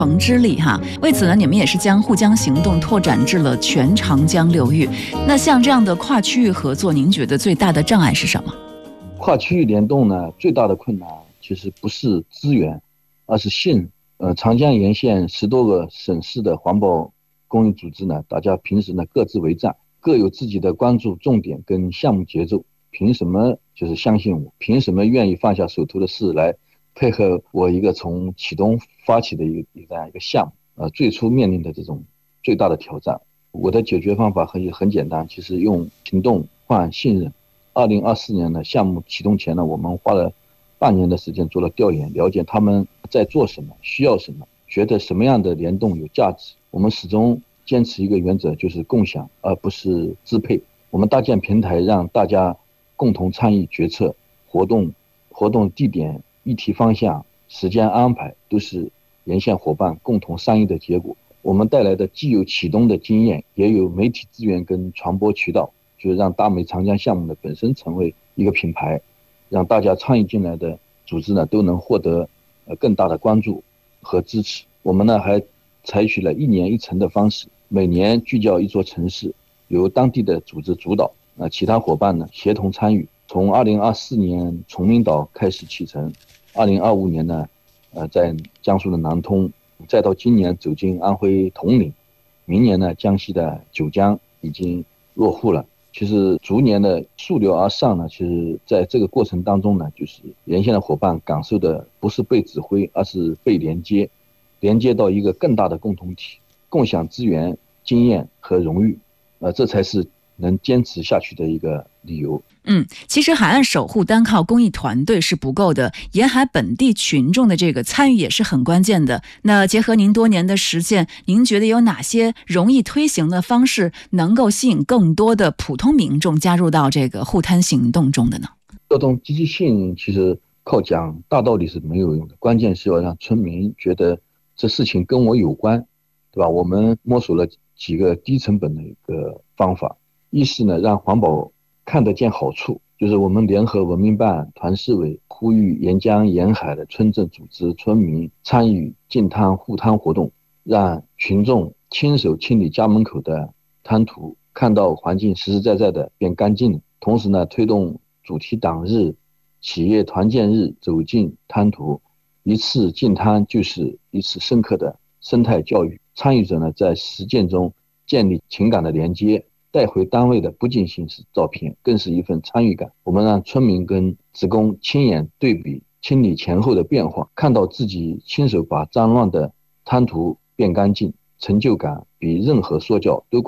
城之力哈。为此呢，你们也是将沪江行动拓展至了全长江流域。那像这样的跨区域合作，您觉得最大的障碍是什么？ 跨区域联动呢，最大的困难其实不是资源，而是信任。长江沿线10多个省市的环保公益组织呢，大家平时呢各自为战，各有自己的关注重点跟项目节奏。凭什么就是相信我？凭什么愿意放下手头的事来配合我一个从启东发起的这样一个项目？最初面临的这种最大的挑战，我的解决方法很简单，其实用行动换信任。2024年呢，项目启动前呢，我们花了半年的时间做了调研，了解他们在做什么，需要什么，觉得什么样的联动有价值。我们始终坚持一个原则，就是共享，而不是支配。我们搭建平台，让大家共同参与决策，活动地点、议题方向、时间安排，都是沿线伙伴共同商议的结果。我们带来的既有启动的经验，也有媒体资源跟传播渠道，就是让大美长江项目呢本身成为一个品牌，让大家参与进来的组织呢都能获得更大的关注和支持。我们呢还采取了1年1城的方式，每年聚焦一座城市，由当地的组织主导，其他伙伴呢协同参与。从2024年崇明岛开始启程，2025年呢在江苏的南通，再到今年走进安徽铜陵，明年呢江西的九江已经落户了。其实逐年的溯流而上呢，其实在这个过程当中呢，就是沿线的伙伴感受的不是被指挥，而是被连接到一个更大的共同体，共享资源、经验和荣誉，这才是能坚持下去的一个理由。 其实海岸守护单靠公益团队是不够的，沿海本地群众的这个参与也是很关键的。那结合您多年的实践，您觉得有哪些容易推行的方式，能够吸引更多的普通民众加入到这个护滩行动中的呢？ 这种积极性其实靠讲大道理是没有用的，关键是要让村民觉得这事情跟我有关，对吧？我们摸索了几个低成本的一个方法，一是呢让环保看得见好处，就是我们联合文明办、团市委，呼吁沿江沿海的村镇组织、村民参与净滩护滩活动，让群众亲手清理家门口的滩涂，看到环境实实在在的变干净了。同时呢，推动主题党日、企业团建日走进滩涂，一次净滩就是一次深刻的生态教育。参与者呢，在实践中建立情感的连接，带回单位的不仅仅是照片，更是一份参与感。我们让村民跟职工亲眼对比清理前后的变化，看到自己亲手把脏乱的滩涂变干净，成就感比任何说教都